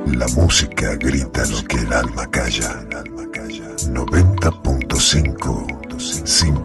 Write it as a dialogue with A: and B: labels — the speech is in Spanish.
A: La música grita lo que el alma calla. 90.5 Sin